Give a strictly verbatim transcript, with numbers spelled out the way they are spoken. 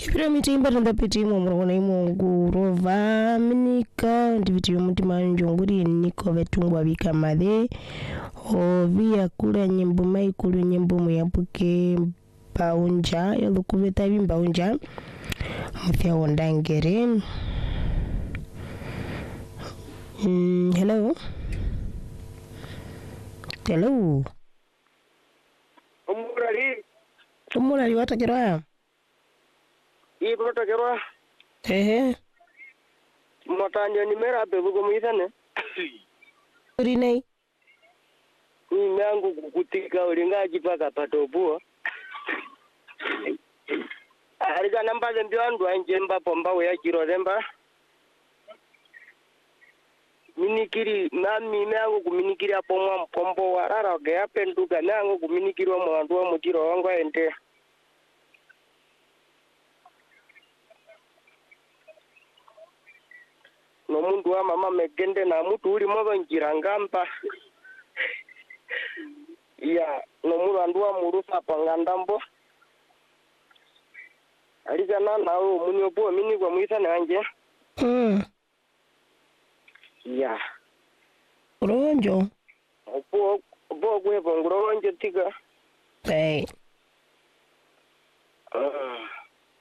Chipira mitimba tanda piti mumurona imungu rova minika ndiviti yomuti manjonguri niko vetungwa vika made ovia kula nyimbo maikulu nyimbo muyapuke baunja yalo kuveta bimbaunja muthia wondangere. Mm, hello hello Omurali omurali watakerwa I protokerwa ehe motanyo ni mera bebu komithane uri nei ni mangu kukutika ulinga jipaka patobuo alika namba zembio andu anjemba pomba we ajiro zemba minikiri nami mangu kuminikiri apomwa mpombo warara oge apenduka nangu kuminikiri wa mwandu wa mutiro wangu ente no mundu wa mama megende na mutu uri mozo njirangamba ya no mundu andu wa murusa pangandambo alika na nawo munyo bo mini kwa muisa nanje mm ya ronjo bo bo gwe bongo ronjo tiga hey ah